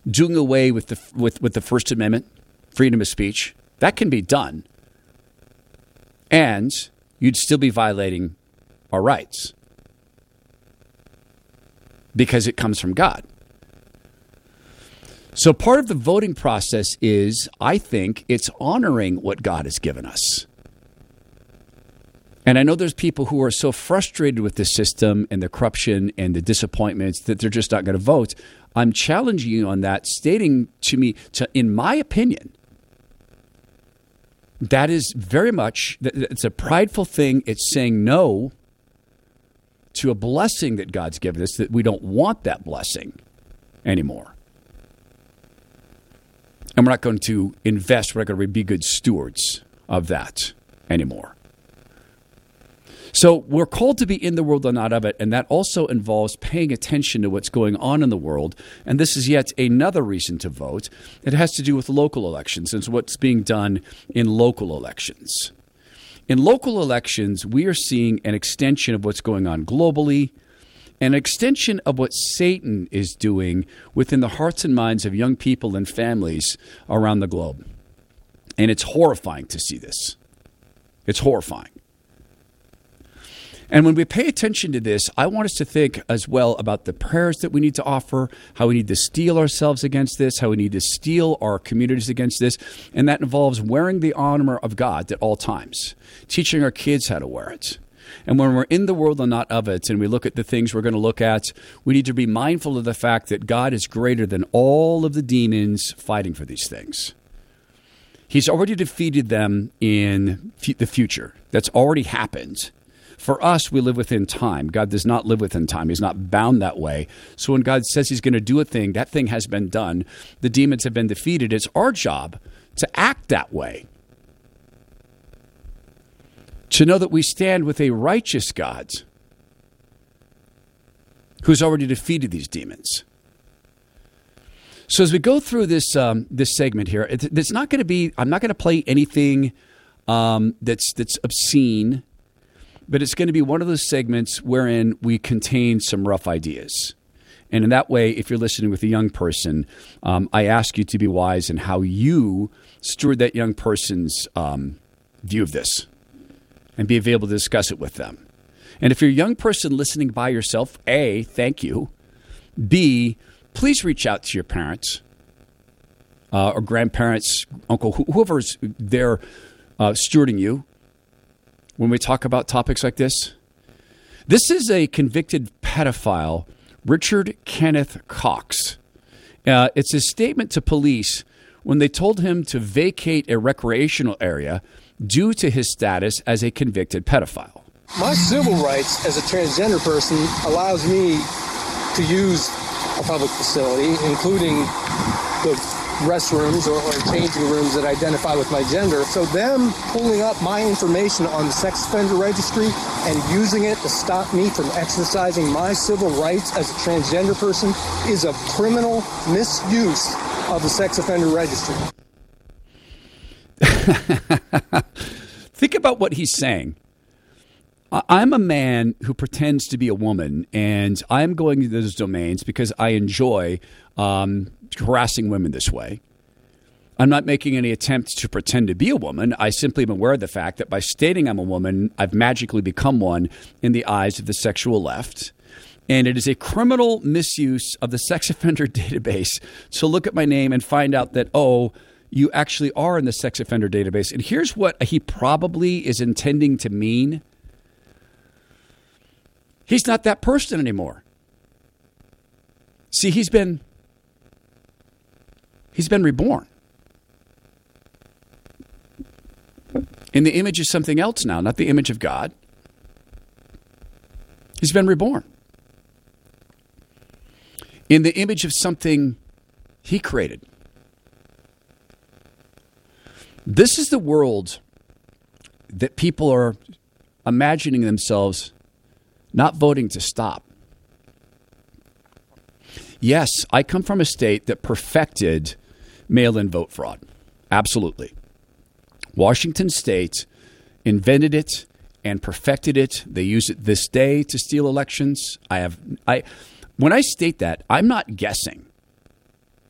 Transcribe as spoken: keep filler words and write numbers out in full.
doing away with the with, with the First Amendment, freedom of speech. That can be done. And you'd still be violating our rights because it comes from God. So part of the voting process is, I think, it's honoring what God has given us. And I know there's people who are so frustrated with the system and the corruption and the disappointments that they're just not going to vote. I'm challenging you on that, stating to me, to, in my opinion, that is very much, it's a prideful thing. It's saying no to a blessing that God's given us, that we don't want that blessing anymore. And we're not going to invest, we're not going to be good stewards of that anymore. So we're called to be in the world and not of it, and that also involves paying attention to what's going on in the world. And this is yet another reason to vote. It has to do with local elections and what's being done in local elections. In local elections, we are seeing an extension of what's going on globally, an extension of what Satan is doing within the hearts and minds of young people and families around the globe. And it's horrifying to see this. It's horrifying. And when we pay attention to this, I want us to think as well about the prayers that we need to offer, how we need to steel ourselves against this, how we need to steel our communities against this. And that involves wearing the armor of God at all times, teaching our kids how to wear it. And when we're in the world and not of it, and we look at the things we're going to look at, we need to be mindful of the fact that God is greater than all of the demons fighting for these things. He's already defeated them in f- the future. That's already happened. For us, we live within time. God does not live within time. He's not bound that way. So when God says he's going to do a thing, that thing has been done. The demons have been defeated. It's our job to act that way. To know that we stand with a righteous God who's already defeated these demons. So as we go through this um, this segment here, it, it's not going to be, I'm not going to play anything um, that's that's obscene. But it's going to be one of those segments wherein we contain some rough ideas. And in that way, if you're listening with a young person, um, I ask you to be wise in how you steward that young person's um, view of this and be able to discuss it with them. And if you're a young person listening by yourself, A, thank you. B, please reach out to your parents uh, or grandparents, uncle, wh- whoever's there uh, stewarding you. When we talk about topics like this, this is a convicted pedophile, Richard Kenneth Cox. Uh, it's a statement to police when they told him to vacate a recreational area due to his status as a convicted pedophile. My civil rights as a transgender person allows me to use a public facility, including the restrooms or, or changing rooms that identify with my gender. So them pulling up my information on the sex offender registry and using it to stop me from exercising my civil rights as a transgender person is a criminal misuse of the sex offender registry. Think about what he's saying. I'm a man who pretends to be a woman, and I'm going to those domains because I enjoy um, harassing women this way. I'm not making any attempt to pretend to be a woman. I simply am aware of the fact that by stating I'm a woman, I've magically become one in the eyes of the sexual left. And it is a criminal misuse of the sex offender database to look at my name and find out that, oh, you actually are in the sex offender database. And here's what he probably is intending to mean. He's not that person anymore. See, he's been he's been reborn in the image of something else now, not the image of God. He's been reborn in the image of something he created. This is the world that people are imagining themselves not voting to stop. Yes, I come from a state that perfected mail-in vote fraud. Absolutely. Washington State invented it and perfected it. They use it this day to steal elections. I have, I, when I state that, I'm not guessing.